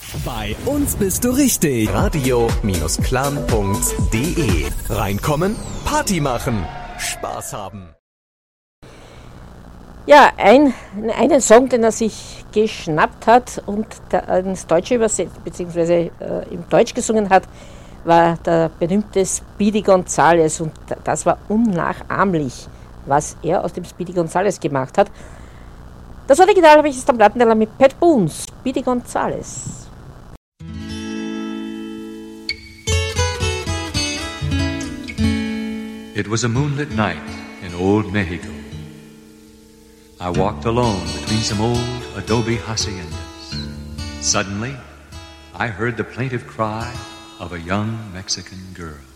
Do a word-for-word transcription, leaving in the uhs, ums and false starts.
Bei uns bist du richtig. Radio-Clan punkt de. Reinkommen, Party machen, Spaß haben. Ja, ein, einen Song, den er sich geschnappt hat und der, ins Deutsche übersetzt, beziehungsweise äh, im Deutsch gesungen hat, war der berühmte Speedy Gonzales. Und das war unnachahmlich, was er aus dem Speedy Gonzales gemacht hat. Das Original habe ich jetzt am Plattenteller mit Pat Boone, Speedy Gonzales. It was a moonlit night in old Mexico. I walked alone between some old adobe haciendas. Suddenly, I heard the plaintive cry of a young Mexican girl.